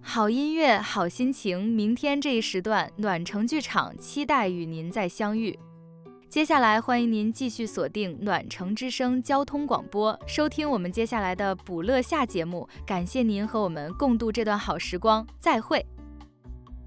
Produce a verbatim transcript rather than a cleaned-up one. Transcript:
好音乐，好心情，明天这一时段，暖城剧场期待与您再相遇。接下来欢迎您继续锁定暖城之声交通广播，收听我们接下来的补乐下节目。感谢您和我们共度这段好时光，再会。